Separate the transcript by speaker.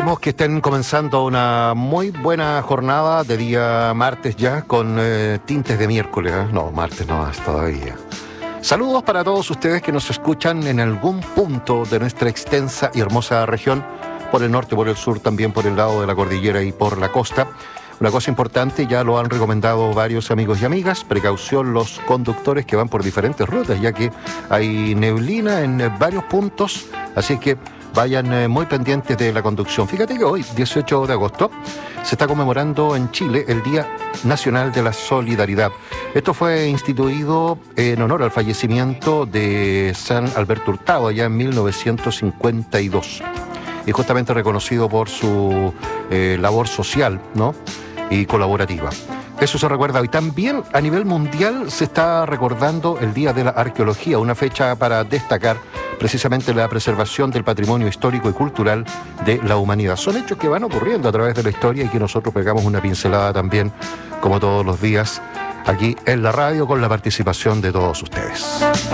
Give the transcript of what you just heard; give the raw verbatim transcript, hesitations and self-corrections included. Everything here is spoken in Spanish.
Speaker 1: Esperemos que estén comenzando una muy buena jornada de día martes ya, con eh, tintes de miércoles, ¿eh? No, martes no más todavía. Saludos para todos ustedes que nos escuchan en algún punto de nuestra extensa y hermosa región, por el norte, por el sur, también por el lado de la cordillera y por la costa. Una cosa importante, ya lo han recomendado varios amigos y amigas: precaución los conductores que van por diferentes rutas, ya que hay neblina en varios puntos, así que vayan eh, muy pendientes de la conducción. Fíjate que hoy, dieciocho de agosto, se está conmemorando en Chile el Día Nacional de la Solidaridad. Esto fue instituido en honor al fallecimiento de San Alberto Hurtado allá en mil novecientos cincuenta y dos. Y justamente reconocido por su eh, labor social, ¿no?, y colaborativa. Eso se recuerda hoy. También a nivel mundial se está recordando el Día de la Arqueología, una fecha para destacar precisamente la preservación del patrimonio histórico y cultural de la humanidad. Son hechos que van ocurriendo a través de la historia y que nosotros pegamos una pincelada también, como todos los días, aquí en la radio, con la participación de todos ustedes.